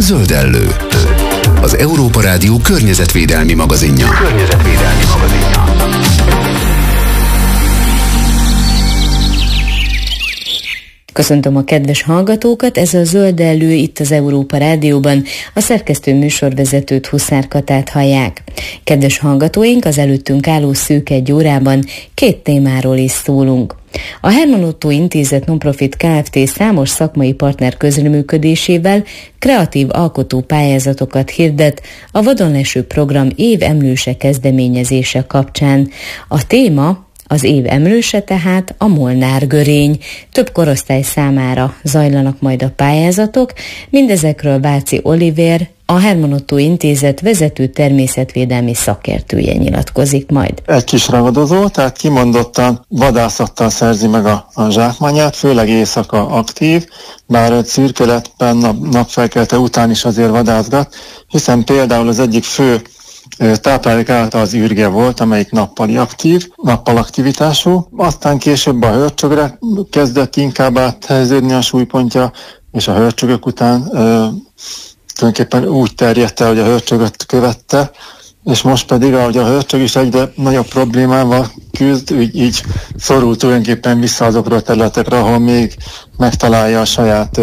Zöldellő. Az Európa Rádió környezetvédelmi magazinja. Köszöntöm a kedves hallgatókat, ez a Zöldellő itt az Európa Rádióban, a szerkesztő műsorvezetőt, Huszár Katát hallják. Kedves hallgatóink, az előttünk álló szűk egy órában 2 témáról is szólunk. A Hermann Ottó Intézet Nonprofit Kft. Számos szakmai partner közreműködésével kreatív alkotó pályázatokat hirdet a Vadonleső program év emlőse kezdeményezése kapcsán. A téma az év emlőse tehát a Molnár görény. Több korosztály számára zajlanak majd a pályázatok, mindezekről Váci Olivér, a Hermann Ottó Intézet vezető természetvédelmi szakértője nyilatkozik majd. Egy kis ragadozó, tehát kimondottan vadászattal szerzi meg a zsákmányát, főleg éjszaka aktív, bár szürkületben napfelkelte után is azért vadászgat, hiszen például az egyik fő táplálék által az ürge volt, amelyik nappal aktivitású, aztán később a hörcsögre kezdett inkább áthelyeződni a súlypontja, és a hörcsögök után tulajdonképpen úgy terjedt el, hogy a hörcsögöt követte, és most pedig, ahogy a hörcsög is egyre nagyobb problémával küzd, így szorul tulajdonképpen vissza azokra a területekre, ahol még megtalálja a saját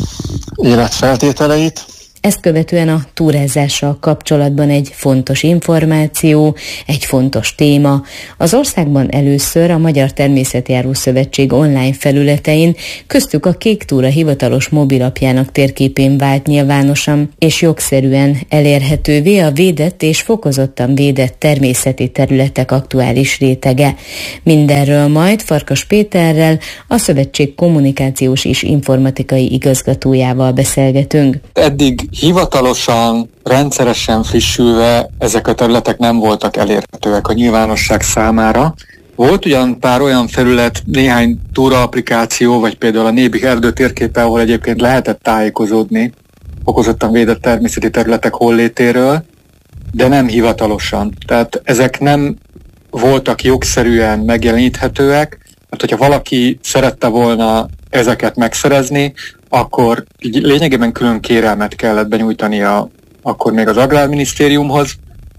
életfeltételeit. Ezt követően a túrázással kapcsolatban egy fontos információ, egy fontos téma. Az országban először a Magyar Természetjáró Szövetség online felületein, köztük a Kék Túra hivatalos mobilapjának térképén vált nyilvánosan és jogszerűen elérhetővé a védett és fokozottan védett természeti területek aktuális rétege. Mindenről majd Farkas Péterrel, a szövetség kommunikációs és informatikai igazgatójával beszélgetünk. Eddig hivatalosan, rendszeresen frissülve ezek a területek nem voltak elérhetőek a nyilvánosság számára. Volt ugyan pár olyan felület, néhány túra applikáció, vagy például a Nébi erdő térképe, ahol egyébként lehetett tájékozódni fokozottan védett természeti területek hollétéről, de nem hivatalosan. Tehát ezek nem voltak jogszerűen megjeleníthetőek, mert hogyha valaki szerette volna ezeket megszerezni, akkor lényegében külön kérelmet kellett benyújtania akkor még az Agrárminisztériumhoz,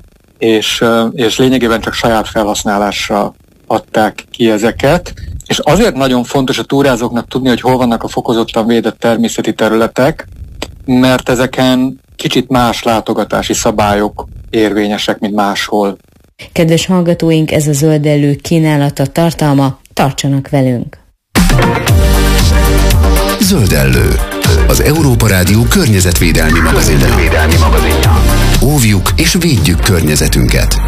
és lényegében csak saját felhasználásra adták ki ezeket. És azért nagyon fontos a túrázóknak tudni, hogy hol vannak a fokozottan védett természeti területek, mert ezeken kicsit más látogatási szabályok érvényesek, mint máshol. Kedves hallgatóink, ez a Zöldellő kínálata, tartalma, tartsanak velünk! Zöldellő. Az Európa Rádió környezetvédelmi magazinja. Óvjuk és védjük környezetünket.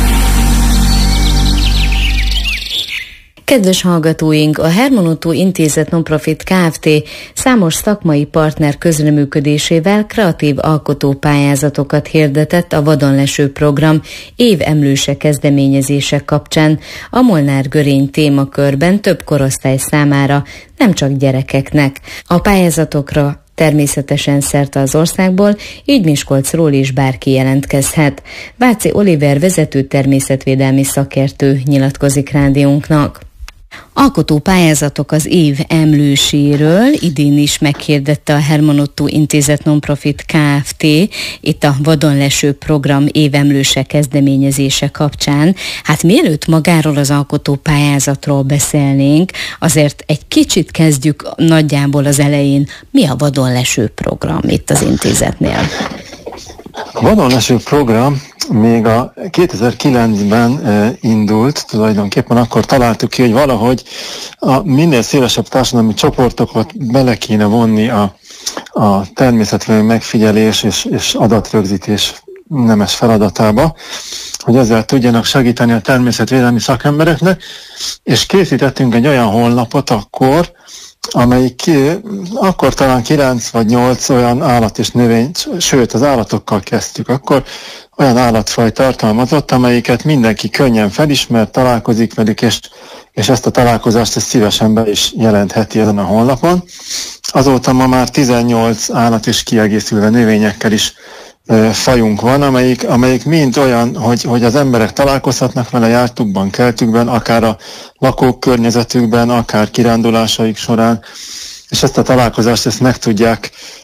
Kedves hallgatóink, a Hermann Ottó Intézet Nonprofit Kft. Számos szakmai partner közreműködésével kreatív alkotó pályázatokat hirdetett a Vadonleső program év emlőse kezdeményezése kapcsán a Molnár görény témakörben több korosztály számára, nem csak gyerekeknek. A pályázatokra természetesen szerte az országból, így Miskolcról is bárki jelentkezhet. Váci Olivér vezető természetvédelmi szakértő nyilatkozik rádiónknak. Alkotó pályázatok az év emlőséről idén is meghirdette a Hermann Ottó Intézet Nonprofit Kft. Itt a Vadonleső program évemlőse kezdeményezése kapcsán. Hát mielőtt magáról az alkotó pályázatról beszélnénk, azért egy kicsit kezdjük nagyjából az elején. Mi a Vadonleső program itt az intézetnél? A Vadonleső program még a 2009-ben indult, tulajdonképpen akkor találtuk ki, hogy valahogy a minél szélesebb társadalmi csoportokat bele kéne vonni a természetvédelmi megfigyelés és adatrögzítés nemes feladatába, hogy ezzel tudjanak segíteni a természetvédelmi szakembereknek, és készítettünk egy olyan honlapot amelyik akkor talán 9 vagy 8 olyan állat és növény, sőt az állatokkal kezdtük, akkor olyan állatfaj tartalmazott, amelyiket mindenki könnyen felismer, találkozik velük, és ezt a találkozást szívesen be is jelentheti ezen a honlapon. Azóta ma már 18 állat és kiegészülve növényekkel is fajunk van, amelyik mind olyan, hogy az emberek találkozhatnak vele jártukban, keltükben, akár a lakók környezetükben, akár kirándulásaik során, és ezt a találkozást meg tudják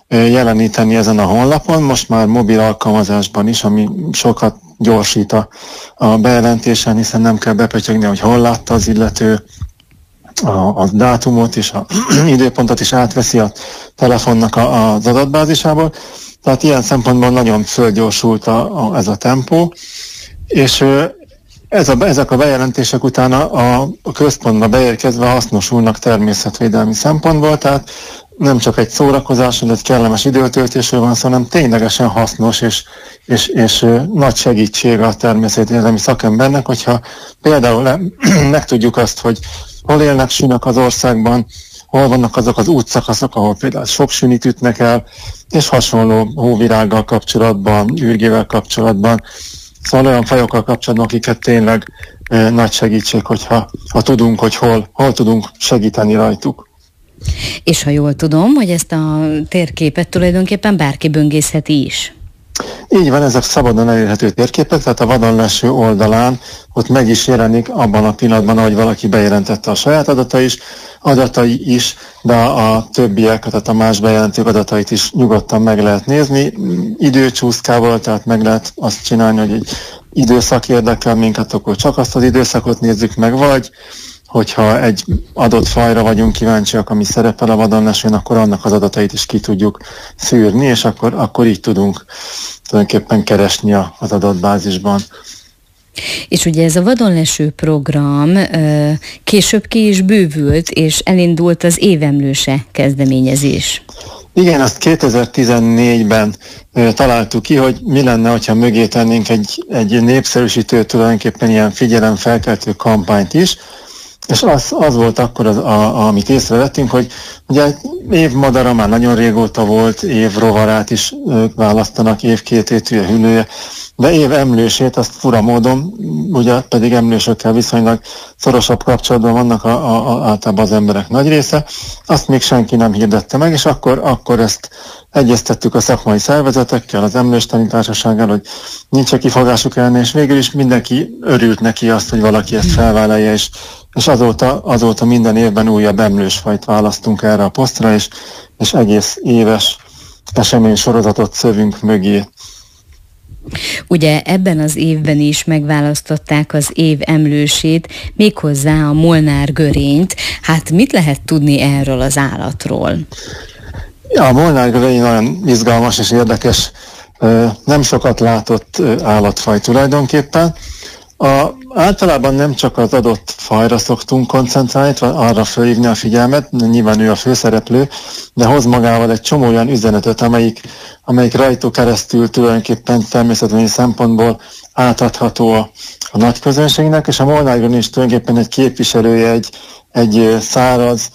jeleníteni ezen a honlapon, most már mobil alkalmazásban is, ami sokat gyorsít a bejelentésen, hiszen nem kell bepötyögni, hogy hol látta az illető, a dátumot és az időpontot is átveszi a telefonnak az adatbázisából. Tehát ilyen szempontból nagyon fölgyorsult ez a tempó, és ezek a bejelentések utána a központba beérkezve hasznosulnak természetvédelmi szempontból, tehát nem csak egy szórakozás, vagy egy kellemes időtöltésről van szó, hanem ténylegesen hasznos és nagy segítség a természetvédelmi szakembernek, hogyha például megtudjuk azt, hogy hol élnek sünök az országban, hol vannak azok az útszakaszok, ahol például sok sünit ütnek el, és hasonló hóvirággal kapcsolatban, ürgével kapcsolatban, szóval olyan fajokkal kapcsolatban, akiket tényleg nagy segítség, hogyha tudunk, hogy hol tudunk segíteni rajtuk. És ha jól tudom, hogy ezt a térképet tulajdonképpen bárki böngészheti is. Így van, ezek szabadon elérhető térképek, tehát a vadonleső oldalán ott meg is jelenik abban a pillanatban, ahogy valaki bejelentette a saját adatai is, de a többiek, tehát a más bejelentők adatait is nyugodtan meg lehet nézni. Időcsúszkával, tehát meg lehet azt csinálni, hogy egy időszak érdekel minket, akkor csak azt az időszakot nézzük meg, vagy hogyha egy adott fajra vagyunk kíváncsiak, ami szerepel a vadonlesőn, akkor annak az adatait is ki tudjuk szűrni, és akkor így tudunk tulajdonképpen keresni az adatbázisban. És ugye ez a vadonleső program később ki is bővült, és elindult az évemlőse kezdeményezés. Igen, azt 2014-ben találtuk ki, hogy mi lenne, hogyha mögé tennénk egy népszerűsítő, tulajdonképpen ilyen figyelemfelkeltő kampányt is, és az volt akkor, amit észrevettünk, hogy ugye évmadara már nagyon régóta volt, évrovarát is választanak, évkététűje, hüllője, de évemlősét azt fura módon, ugye pedig emlősökkel viszonylag szorosabb kapcsolatban vannak általában az emberek nagy része, azt még senki nem hirdette meg, és akkor ezt egyeztettük a szakmai szervezetekkel, az Emlőstani Társasággal, hogy nincs kifogásuk ellen, és végül is mindenki örült neki azt, hogy valaki ezt felvállalja, és azóta minden évben újabb emlősfajt választunk erre a posztra, és egész éves esemény sorozatot szövünk mögé. Ugye ebben az évben is megválasztották az év emlősét, méghozzá a molnár-görényt. Hát mit lehet tudni erről az állatról? Ja, a molnár-görény nagyon izgalmas és érdekes, nem sokat látott állatfaj tulajdonképpen. Általában nem csak az adott fajra szoktunk koncentrálni, vagy arra felhívni a figyelmet, nyilván ő a főszereplő, de hoz magával egy csomó olyan üzenetet, amelyik rajtuk keresztül tulajdonképpen természetesen szempontból átadható a nagy közönségnek, és a molnár-görény is tulajdonképpen egy képviselője egy száraz,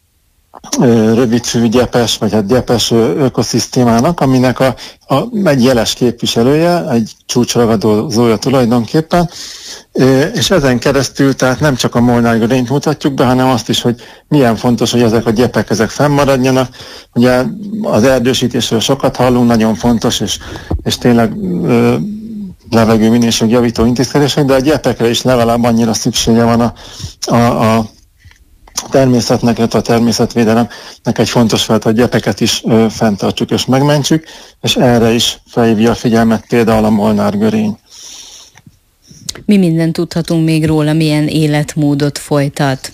rövidfű gyepes, vagy hát gyepes ökoszisztémának, aminek egy jeles képviselője, egy csúcsragadozója tulajdonképpen, és ezen keresztül tehát nem csak a molnár-görényt mutatjuk be, hanem azt is, hogy milyen fontos, hogy ezek a gyepek ezek fennmaradjanak. Ugye az erdősítésről sokat hallunk, nagyon fontos, és tényleg levegő minőség javító intézkedések, de a gyepekre is legalább annyira szüksége van a természetnek, illetve a természetvédelemnek egy fontos feladat, hogy gyepeket is fenntartsuk és megmentsük, és erre is felhívja a figyelmet például a molnár-görény. Mi mindent tudhatunk még róla, milyen életmódot folytat?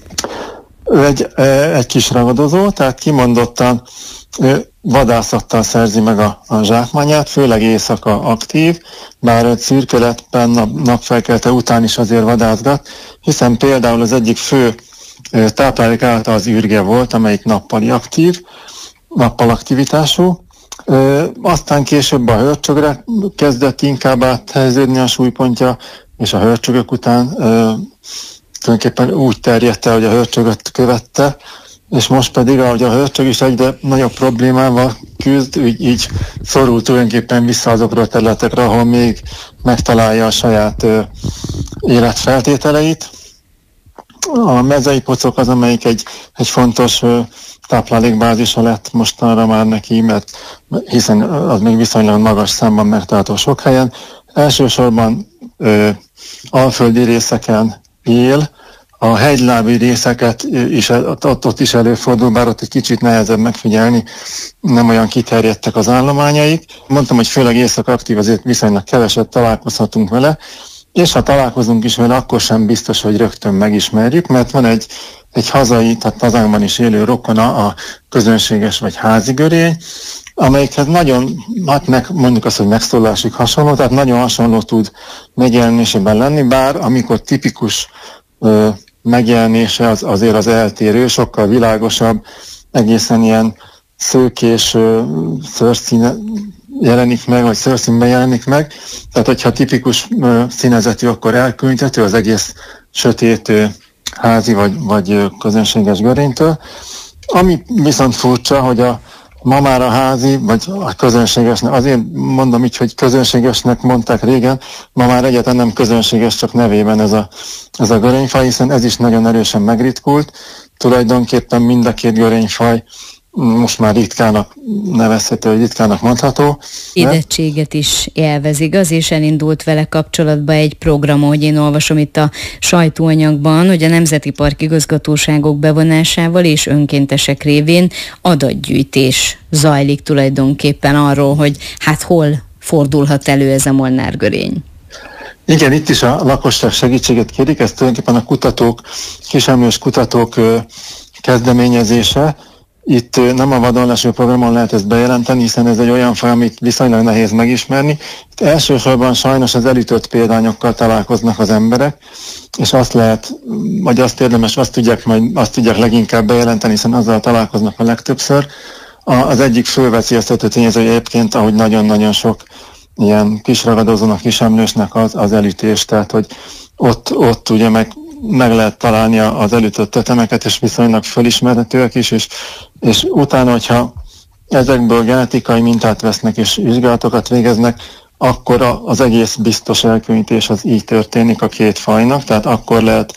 Egy kis ragadozó, tehát kimondottan vadászattal szerzi meg a zsákmányát, főleg éjszaka aktív, bár szürkületben napfelkelte után is azért vadászgat, hiszen például az egyik fő táplálék által az ürge volt, amelyik nappal aktivitású. Aztán később a hörcsögre kezdett inkább áthelyeződni a súlypontja, és a hörcsögök után tulajdonképpen úgy terjedt el, hogy a hörcsögöt követte, és most pedig, ahogy a hörcsög is egyre nagyobb problémával küzd, így szorul tulajdonképpen vissza azokra a területekre, ahol még megtalálja a saját életfeltételeit. A mezei pocok az, amelyik egy fontos táplálékbázisa lett mostanra már neki, mert hiszen az még viszonylag magas számban megtalálható sok helyen. Elsősorban alföldi részeken él, A hegylábi részeket is, ott is előfordul, bár ott egy kicsit nehezebb megfigyelni, nem olyan kiterjedtek az állományaik. Mondtam, hogy főleg észak-aktív, azért viszonylag keveset találkozhatunk vele, és ha találkozunk is vele, akkor sem biztos, hogy rögtön megismerjük, mert van egy hazai, tehát hazánkban is élő rokona, a közönséges vagy házi görény, amelyikhez nagyon, mondjuk azt, hogy megszólásig hasonló, tehát nagyon hasonló tud megjelenésében lenni, bár amikor tipikus megjelenése azért az eltérő, sokkal világosabb, egészen ilyen szőkés szőrszíne jelenik meg, vagy szőrszínben jelenik meg. Tehát, hogyha tipikus színezetű, akkor elkülöníthető az egész sötét házi vagy közönséges görénytől. Ami viszont furcsa, hogy ma már a házi, vagy a közönségesnek, azért mondom így, hogy közönségesnek mondták régen, ma már egyáltalán nem közönséges, csak nevében ez a görényfaj, hiszen ez is nagyon erősen megritkult. Tulajdonképpen mind a két görényfaj most már ritkának nevezhető, vagy ritkának mondható. Védettséget is élvez, igaz? És elindult vele kapcsolatban egy program, hogy én olvasom itt a sajtóanyagban, hogy a Nemzeti Park igazgatóságok bevonásával és önkéntesek révén adatgyűjtés zajlik tulajdonképpen arról, hogy hát hol fordulhat elő ez a molnárgörény. Igen, itt is a lakosság segítséget kérik, ez tulajdonképpen a kutatók, kisemlős kutatók kezdeményezése. Itt nem a vadonleső programon lehet ezt bejelenteni, hiszen ez egy olyan faj, amit viszonylag nehéz megismerni. Itt elsősorban sajnos az elütött példányokkal találkoznak az emberek, és azt lehet, vagy azt érdemes, azt tudják leginkább bejelenteni, hiszen azzal találkoznak a legtöbbször. Az egyik fő veszélyeztető tényező egyébként, ahogy nagyon-nagyon sok ilyen kisragadozónak, kisemlősnek az elütés, tehát hogy ott ugye meg lehet találni az elütött tetemeket, és viszonylag fölismerhetőek is, és utána, hogyha ezekből genetikai mintát vesznek és vizsgálatokat végeznek, akkor az egész biztos elkülönítés az így történik a két fajnak, tehát akkor lehet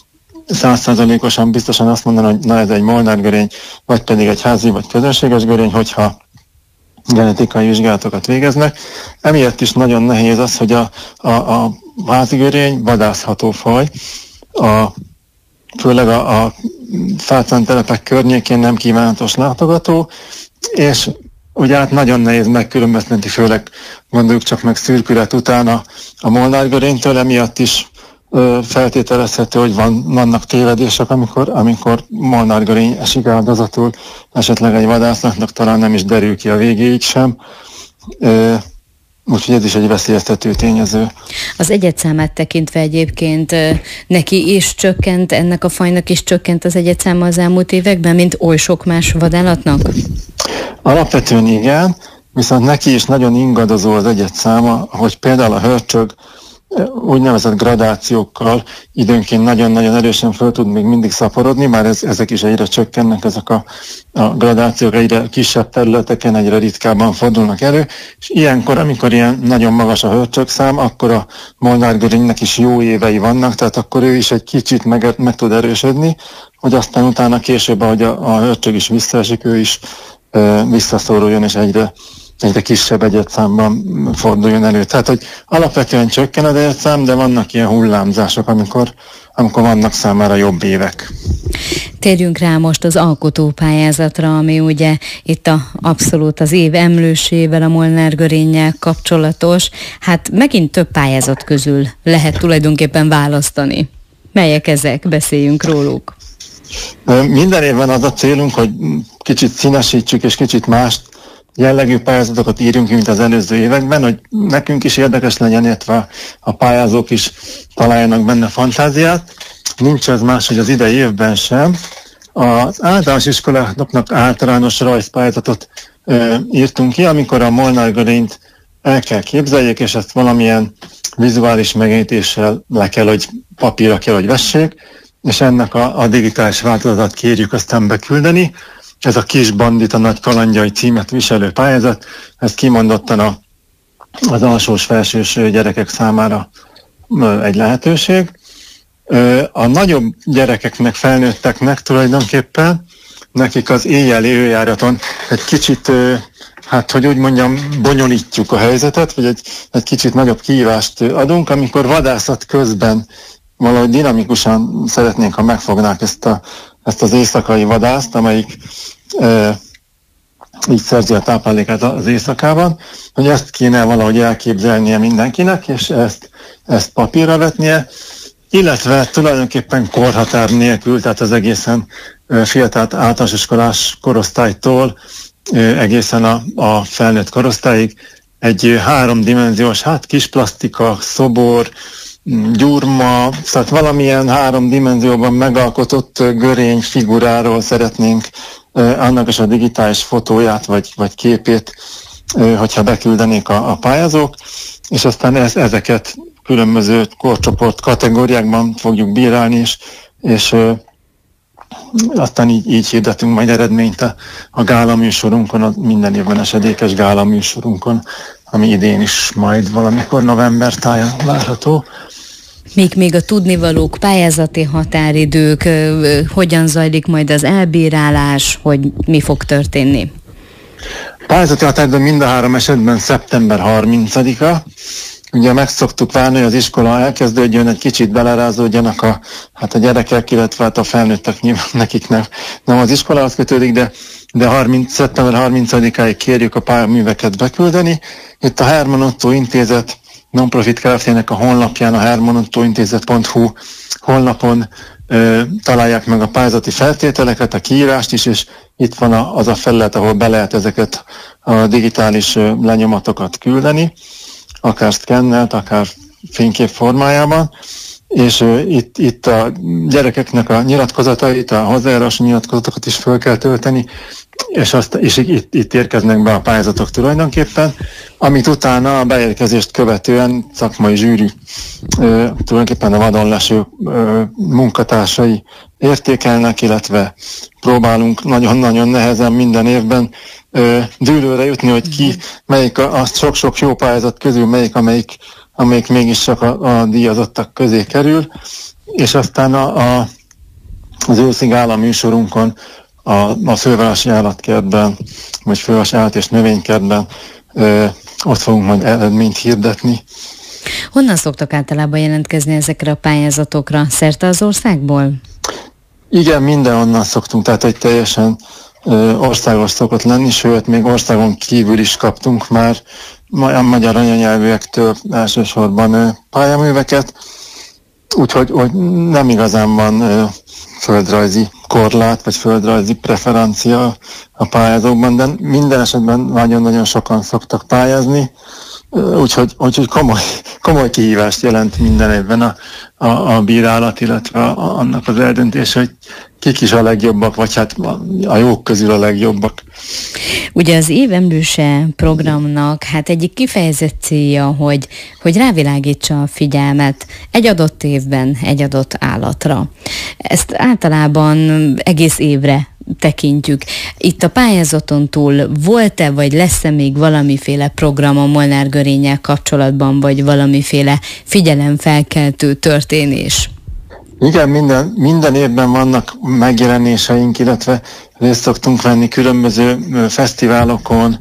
100%-osan biztosan azt mondani, hogy na ez egy molnárgörény, vagy pedig egy házi vagy közönséges görény, hogyha genetikai vizsgálatokat végeznek. Emiatt is nagyon nehéz az, hogy a házi görény vadászható faj, főleg a fácántelepek környékén nem kívánatos látogató, és ugye hát nagyon nehéz megkülönböztetni, főleg gondoljuk csak meg szürkület után a molnárgörénytől, emiatt is feltételezhető, hogy vannak tévedések, amikor molnárgörény esik áldozatul, esetleg egy vadásznak talán nem is derül ki a végéig sem. Úgyhogy ez is egy veszélyeztető tényező. Az egyedszámát tekintve egyébként neki is csökkent, ennek a fajnak is csökkent az egyedszáma az elmúlt években, mint oly sok más vadállatnak? Alapvetően igen, viszont neki is nagyon ingadozó az egyedszáma, hogy például a hörcsög úgynevezett gradációkkal időnként nagyon-nagyon erősen föl tud még mindig szaporodni, már ezek is egyre csökkennek, ezek a gradációk egyre kisebb területeken, egyre ritkábban fordulnak elő, és ilyenkor, amikor ilyen nagyon magas a hörcsögszám, akkor a molnárgörénynek is jó évei vannak, tehát akkor ő is egy kicsit meg tud erősödni, hogy aztán utána később, ahogy a hörcsög is visszaesik, ő is visszaszoruljon, és egyre kisebb egyedszámban forduljon elő. Tehát, hogy alapvetően csökken az egyedszám, de vannak ilyen hullámzások, amikor vannak számára jobb évek. Térjünk rá most az alkotópályázatra, ami ugye itt abszolút az év emlősével, a molnárgörénnyel kapcsolatos. Hát megint több pályázat közül lehet tulajdonképpen választani. Melyek ezek? Beszéljünk róluk. Minden évben az a célunk, hogy kicsit színesítsük és kicsit más jellegű pályázatokat írjunk, mint az előző években, hogy nekünk is érdekes legyen, illetve a pályázók is találjanak benne fantáziát. Nincs ez más, hogy az idei évben sem. Az általános iskoláknak általános rajzpályázatot írtunk ki, amikor a molnárgörényt el kell képzeljék, és ezt valamilyen vizuális megjelenítéssel papírra kell, hogy vessék, és ennek a digitális változatát kérjük aztán beküldeni. Ez a Kis bandita nagy kalandjai címet viselő pályázat, ez kimondottan az alsós-felsős gyerekek számára egy lehetőség. A nagyobb gyerekeknek, felnőtteknek tulajdonképpen, nekik az éjjeli őjáraton egy kicsit, hogy úgy mondjam, bonyolítjuk a helyzetet, vagy egy kicsit nagyobb kihívást adunk, amikor vadászat közben valahogy dinamikusan szeretnénk, ha megfognák ezt az éjszakai vadászt, amelyik így szerzi a táplálékát az éjszakában, hogy ezt kéne valahogy elképzelnie mindenkinek, és ezt papírra vetnie, illetve tulajdonképpen korhatár nélkül, tehát az egészen fiatal általános iskolás korosztálytól egészen a felnőtt korosztályig egy háromdimenziós, kis plastika, szobor, gyurma, tehát valamilyen 3 dimenzióban megalkotott görény figuráról szeretnénk annak is a digitális fotóját vagy képét, hogyha beküldenék a pályázók, és aztán ezeket különböző korcsoport kategóriákban fogjuk bírálni, és aztán így hirdetünk majd eredményt a gála műsorunkon, a minden évben esedékes gála műsorunkon, ami idén is majd valamikor november táján várható. Még a tudnivalók, pályázati határidők, hogyan zajlik majd az elbírálás, hogy mi fog történni? Pályázati határidő mind a 3 esetben szeptember 30-a. Ugye meg szoktuk várni, hogy az iskola elkezdődjön, egy kicsit belerázódjanak a gyerekek, illetve a felnőttek, nyilván nekik nem az iskolához kötődik, de szeptember 30-áig kérjük a pályaműveket beküldeni. Itt a Herman Otto Intézet non-profit Kft-nek a honlapján, a hermanottointézet.hu honlapon találják meg a pályázati feltételeket, a kiírást is, és itt van az a felület, ahol be lehet ezeket a digitális lenyomatokat küldeni, akár szkennelt, akár fénykép formájában, és itt a gyerekeknek a nyilatkozatait, a hozzájárulási nyilatkozatokat is föl kell tölteni, és itt érkeznek be a pályázatok tulajdonképpen, amit utána a beérkezést követően szakmai zsűri, tulajdonképpen a vadonleső munkatársai értékelnek, illetve próbálunk nagyon-nagyon nehezen minden évben dűlőre jutni, hogy melyik a sok-sok jó pályázat közül amelyik mégiscsak a díjazottak közé kerül, és aztán az őszi gála műsorunkon a fővárosi állatkertben, vagy fővárosi állat- és növénykertben ott fogunk majd eredményt hirdetni. Honnan szoktak általában jelentkezni ezekre a pályázatokra? Szerte az országból? Igen, mindenhonnan szoktunk, tehát egy teljesen országos szokott lenni, sőt, még országon kívül is kaptunk már a magyar anyanyelvűektől elsősorban pályaműveket, úgyhogy nem igazán van földrajzi korlát, vagy földrajzi preferencia a pályázókban, de minden esetben nagyon-nagyon sokan szoktak pályázni, úgyhogy komoly kihívást jelent minden évben a bírálat, illetve annak az eldöntése, hogy kik is a legjobbak, vagy hát a jók közül a legjobbak. Ugye az Évemlőse programnak egyik kifejezett célja, hogy rávilágítsa a figyelmet egy adott évben egy adott állatra. Ezt általában egész évre tekintjük. Itt a pályázaton túl volt-e, vagy lesz-e még valamiféle program a Molnár-görénnyel kapcsolatban, vagy valamiféle figyelemfelkeltő történés? Igen, minden évben vannak megjelenéseink, illetve részt szoktunk venni különböző fesztiválokon,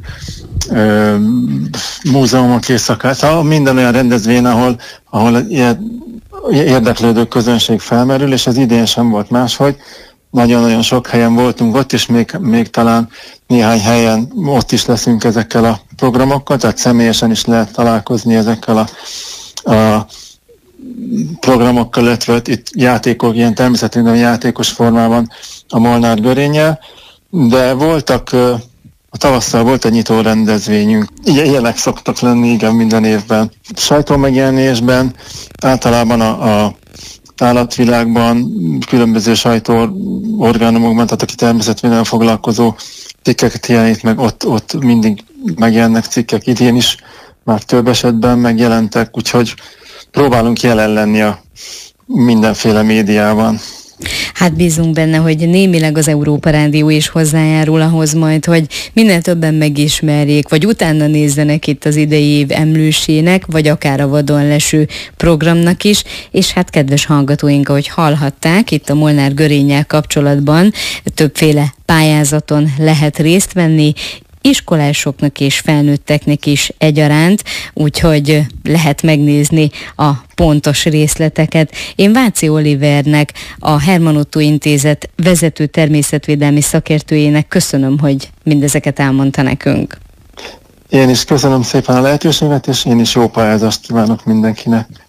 múzeumok éjszakát, szóval minden olyan rendezvény, ahol ilyen érdeklődő közönség felmerül, és az idén sem volt máshogy. Nagyon-nagyon sok helyen voltunk ott, és még talán néhány helyen ott is leszünk ezekkel a programokkal, tehát személyesen is lehet találkozni ezekkel a programokkal, illetve itt játékok, ilyen természetesen játékos formában a Molnár-görénnyel, de a tavasszal volt egy nyitó rendezvényünk. Ilyenek szoktak lenni, igen, minden évben. Sajtómegjelenésben általában a állatvilágban, különböző sajtóorgánumokban, tehát aki természetvédelemmel foglalkozó cikkeket jelenít meg, ott mindig megjelennek cikkek, idén is már több esetben megjelentek, úgyhogy próbálunk jelen lenni a mindenféle médiában. Bízunk benne, hogy némileg az Európa Rádió is hozzájárul ahhoz majd, hogy minél többen megismerjék, vagy utána nézzenek itt az idei év emlősének, vagy akár a vadonleső programnak is, és kedves hallgatóink, ahogy hallhatták, itt a Molnár-görénnyel kapcsolatban többféle pályázaton lehet részt venni, iskolásoknak és felnőtteknek is egyaránt, úgyhogy lehet megnézni a pontos részleteket. Én Váci Olivernek, a Hermann Ottó Intézet vezető természetvédelmi szakértőjének köszönöm, hogy mindezeket elmondta nekünk. Én is köszönöm szépen a lehetőséget, és én is jó pályázást kívánok mindenkinek.